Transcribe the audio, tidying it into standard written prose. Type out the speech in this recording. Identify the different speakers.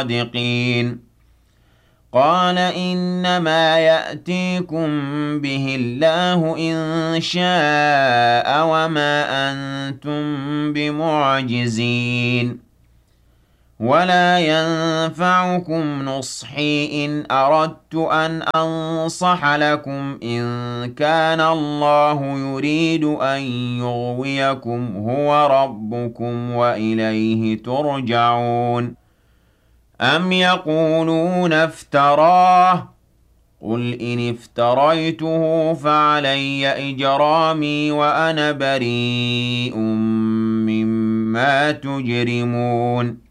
Speaker 1: الصادقين قال إنما يأتيكم به الله إن شاء وما أنتم بمعجزين ولا ينفعكم نصحي إن أردت أن أنصح لكم إن كان الله يريد أن يغويكم هو ربكم وإليه ترجعون أم يقولون افتراه قل إن افتريته فعلي إجرامي وأنا بريء مما تجرمون